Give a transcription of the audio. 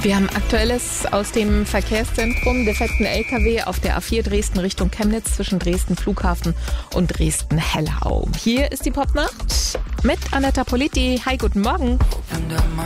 Wir haben Aktuelles aus dem Verkehrszentrum. Defekten LKW auf der A4 Dresden Richtung Chemnitz zwischen Dresden Flughafen und Dresden-Hellau. Hier ist die Popnacht mit Anetta Politi. Hi, guten Morgen.